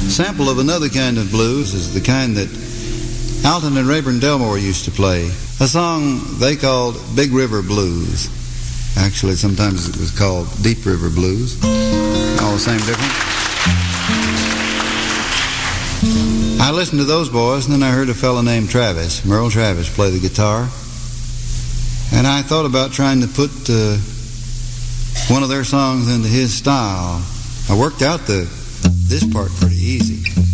Sample of another kind of blues is the kind that Alton and Rayburn Delmore used to play. A song they called Big River Blues. Actually, sometimes it was called Deep River Blues. All the same difference. I listened to those boys, and then I heard a fellow named Travis, Merle Travis, play the guitar. And I thought about trying to put one of their songs into his style. I worked out this part pretty easy.